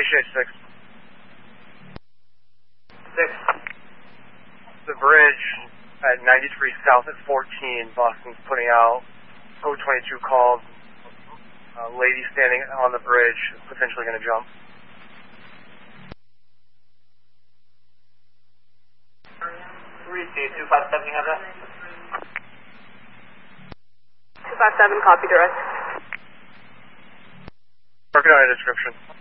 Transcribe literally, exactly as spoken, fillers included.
Initiate six. Six. The bridge at ninety-three South at fourteen, Boston's putting out O twenty-two called. Uh, lady standing on the bridge, potentially going to jump. three C, two five seven, you have that? two five seven, copy direct. Working on a description.